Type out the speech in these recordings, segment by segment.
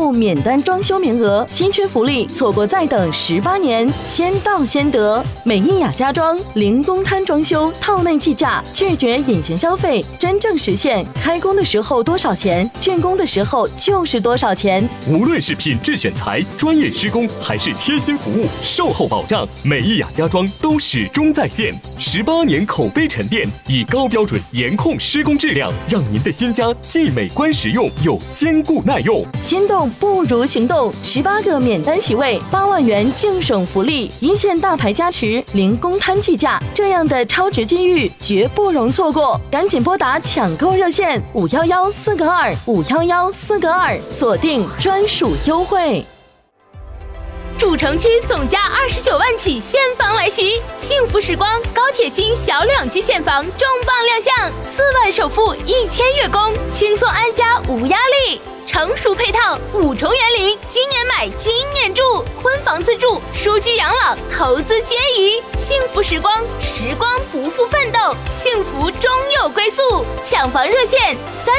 户免单装修名额，新缺福利，错过再等18年，先到先得。美意雅家装零公摊装修，套内计价，拒绝隐形消费，真正实现开工的时候多少钱，竣工的时候就是多少钱。 无论是品质选材、专业施工，还是贴心服务、售后保障，美意雅家装都始终在线。18年口碑沉淀，以高标准严控施工质量，让您的新家既美观实用又坚固耐用。 心动不如行动，18个免单席位，8万元净省福利，一线大牌加持，零公摊计价，这样的超值机遇绝不容错过，赶紧拨打抢购热线511-422-511-422，锁定专属优惠。 主城区总价29万起现房来袭，幸福时光高铁新小2居现房重磅亮相，4万首付1000月供，轻松安家无压力。成熟配套5重园林，今年买今年住，婚房自住，舒居养老，投资皆宜。幸福时光，时光不负奋斗，幸福终有归宿。抢房热线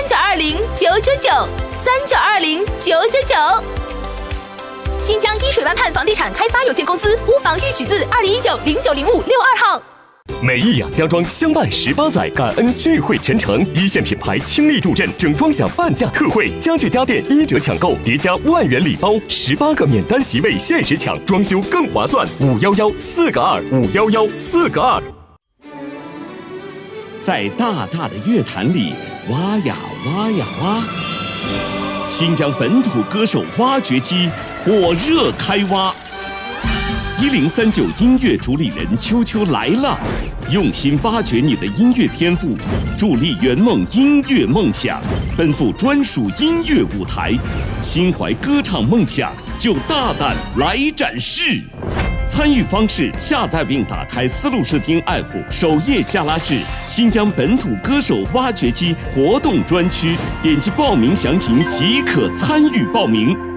3920-999，3920-999。新疆依水湾畔房地产开发有限公司屋房预许字2019-090562号。 美意雅家装相伴18载，感恩聚会全程，一线品牌倾力助阵，整装享半价特惠，家具家电1折抢购，叠加万元礼包，18个免单席位限时抢，装修更划算。511-422-511-422。 在大大的乐坛里挖呀挖呀挖，新疆本土歌手挖掘机火热开挖。1039音乐主理人秋秋来了，用心挖掘你的音乐天赋，助力圆梦音乐梦想，奔赴专属音乐舞台，心怀歌唱梦想就大胆来展示。参与方式：下载并打开丝路视听 App， 首页下拉至新疆本土歌手挖掘机活动专区，点击报名详情即可参与报名。